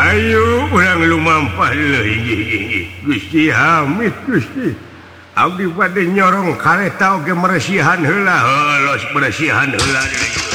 Ayo urang lumampah Gusti Hamid Gusti abdi bade nyorong kareta oge meresihan heula heulos beresihan heula